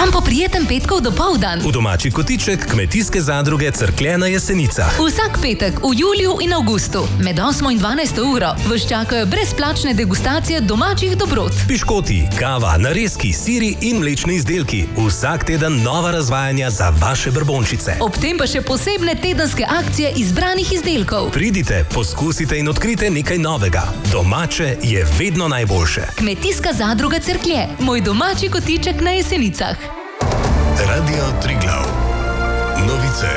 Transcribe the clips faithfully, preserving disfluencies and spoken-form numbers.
Kam po prijetnem petkov dopoldan? V domači kotiček Kmetijske zadruge Cerklje na Jesenicah. Vsak petek v juliju in avgustu med osmo in dvanajsto uro vas čakajo brezplačne degustacije domačih dobrot. Piškoti, kava, narezki, siri in mlečni izdelki. Vsak teden nova razvajanja za vaše brbončice. Ob tem pa še posebne tedenske akcije izbranih izdelkov. Pridite, poskusite in odkrite nekaj novega. Domače je vedno najboljše. Kmetijska zadruga Cerklje, moj domači kotiček na Jesenicah. Radio Triglav. Novice.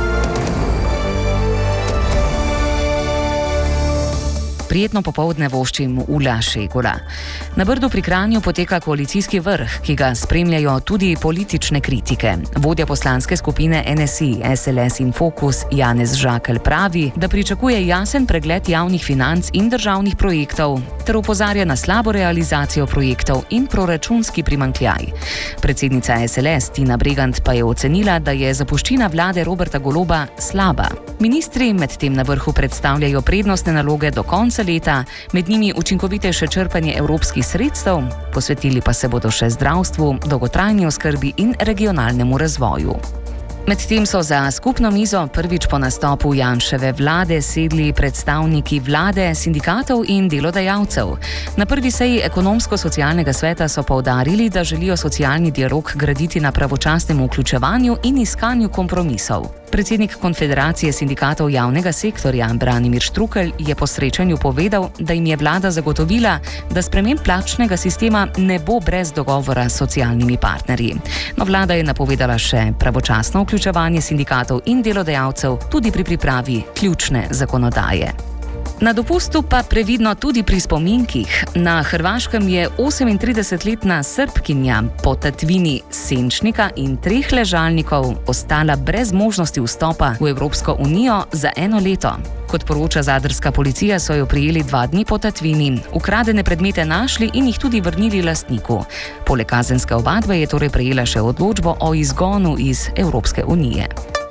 Prijetno popoldne voščim Ula Šegula. Na Brdu pri Kranju poteka koalicijski vrh, ki ga spremljajo tudi politične kritike. Vodja poslanske skupine N S I, S L S in Fokus Janez Žakelj pravi, da pričakuje jasen pregled javnih financ in državnih projektov, ter opozarja na slabo realizacijo projektov in proračunski primanjkljaj. Predsednica S L S Tina Bregant pa je ocenila, da je zapuščina vlade Roberta Goloba slaba. Ministri medtem na vrhu predstavljajo prednostne naloge do konca leta, med njimi učinkovitejše črpanje evropskih sredstev, posvetili pa se bodo še zdravstvu, dolgotrajni oskrbi in regionalnemu razvoju. Medtem so za skupno mizo prvič po nastopu Janševe vlade sedli predstavniki vlade, sindikatov in delodajalcev. Na prvi seji ekonomsko-socialnega sveta so poudarili, da želijo socialni dialog graditi na pravočasnem vključevanju in iskanju kompromisov. Predsednik Konfederacije sindikatov javnega sektorja Branimir Štrukelj je po srečanju povedal, da jim je vlada zagotovila, da sprememb plačnega sistema ne bo brez dogovora s socialnimi partnerji. No, vlada je napovedala še pravočasno vključevanje sindikatov in delodajalcev tudi pri pripravi ključne zakonodaje. Na dopustu pa previdno tudi pri spominkih. Na Hrvaškem je osemintridesetletna Srbkinja po tatvini senčnika in treh ležalnikov ostala brez možnosti vstopa v Evropsko unijo za eno leto. Kot poroča zadrska policija, so jo prijeli dva dni po tatvini, ukradene predmete našli in jih tudi vrnili lastniku. Poleg kazenske ovadbe je torej prejela še odločbo o izgonu iz Evropske unije.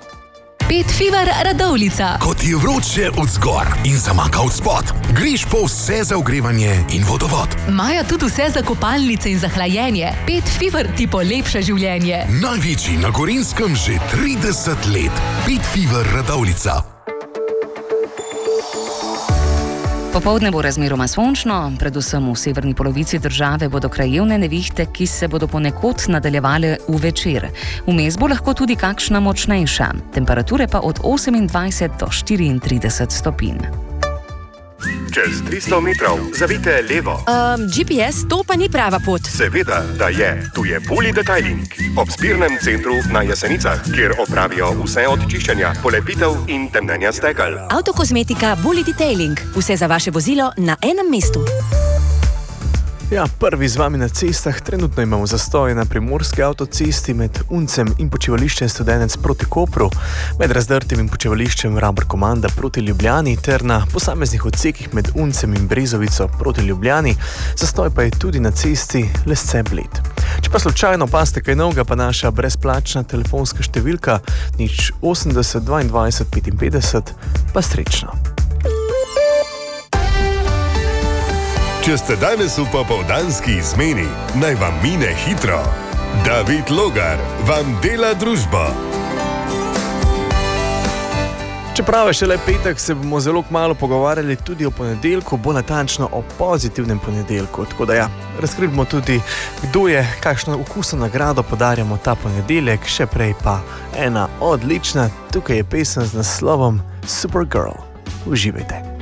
Pet Fever Radovljica. Ko ti je vroče od zgor in zamaka od spod, greš po vse za ogrevanje in vodovod. Imajo tudi vse za kopalnice in za hlajenje. Pet Fever ti polepša življenje. Največji na Gorenjskem že trideset let. Pet Fever Radovljica. Popoldne bo razmeroma sončno, predvsem v severni polovici države bodo krajevne nevihte, ki se bodo ponekod nadaljevale v večer. Vmes bo lahko tudi kakšna močnejša, temperature pa od osemindvajset do štiriintrideset stopinj. Čez tristo metrov zavite levo. Um, G P S, to pa ni prava pot. Seveda, da je. Tu je Bully Detailing. Ob zbirnem centru na Jesenicah, kjer opravijo vse od čiščenja, polepitev in temnenja stekel. Avtokozmetika Bully Detailing. Vse za vaše vozilo na enem mestu. Ja, prvi z vami na cestah. Trenutno imamo zastoje na primorski avtocesti med Uncem in počivališčem Studenec proti Kopru, med Razdrtim in počivališčem Rabr Komanda proti Ljubljani ter na posameznih odsekih med Uncem in Brezovico proti Ljubljani. Zastoj pa je tudi na cesti Lesce-Bled. Če pa slučajno paste kaj novega, pa naša brezplačna telefonska številka nič osemdeset dvaindvajset petinpetdeset, pa srečno. Če ste danes v popoldanski izmeni, naj vam mine hitro. David Logar vam dela družbo. Čeprav je šele petek, se bomo zelo kmalu pogovarjali tudi o ponedeljku, bolj natančno o pozitivnem ponedeljku. Tako da ja, razkrivamo tudi, kdo je, kakšno okusno nagrado podarjamo ta ponedeljek, še prej pa ena odlična. Tukaj je pesem z naslovom Supergirl. Uživajte.